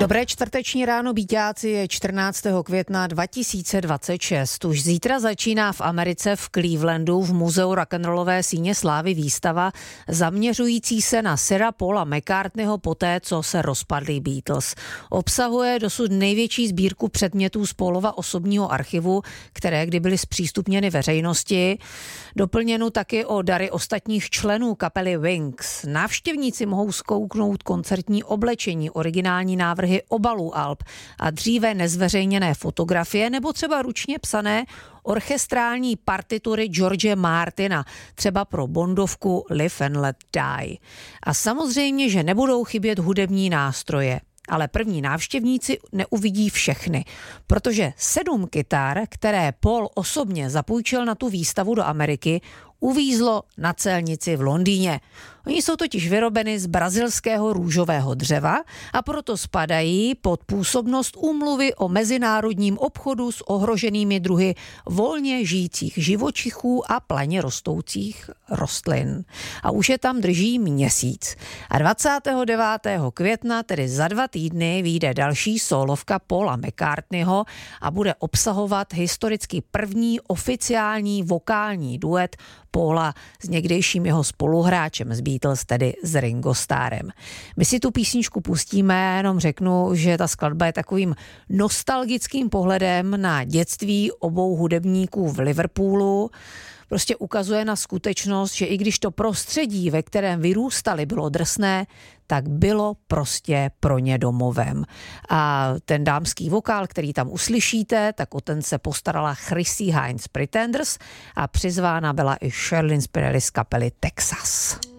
Dobré čtvrteční ráno, Bíťáci, je 14. května 2026. Už zítra začíná v Americe v Clevelandu v muzeu rock'n'rollové síně slávy výstava zaměřující se na Sira Paula McCartneyho poté, co se rozpadli Beatles. Obsahuje dosud největší sbírku předmětů z Paulova osobního archivu, které kdy byly zpřístupněny veřejnosti. Doplněnu taky o dary ostatních členů kapely Wings. Návštěvníci mohou zkouknout koncertní oblečení, originální návrhy obalů alb a dříve nezveřejněné fotografie nebo třeba ručně psané orchestrální partitury George Martina, třeba pro bondovku Live and Let Die. A samozřejmě, že nebudou chybět hudební nástroje. Ale první návštěvníci neuvidí všechny, protože 7 kytar, které Paul osobně zapůjčil na tu výstavu do Ameriky, uvízlo na celnici v Londýně. Oni jsou totiž vyrobeny z brazilského růžového dřeva a proto spadají pod působnost úmluvy o mezinárodním obchodu s ohroženými druhy volně žijících živočichů a planě rostoucích rostlin. A už je tam drží měsíc. A 29. května, tedy za 2 týdny, vyjde další sólovka Paula McCartneyho a bude obsahovat historicky první oficiální vokální duet Paula s někdejším jeho spoluhráčem z Beatles, tedy s Ringo Starrem. My si tu písničku pustíme, jenom řeknu, že ta skladba je takovým nostalgickým pohledem na dětství obou hudebníků v Liverpoolu. Prostě ukazuje na skutečnost, že i když to prostředí, ve kterém vyrůstali, bylo drsné, tak bylo prostě pro ně domovem. A ten dámský vokál, který tam uslyšíte, tak o ten se postarala Chrissie Hynde z Pretenders a přizvána byla i Sherlyn Spinelli z kapely Texas.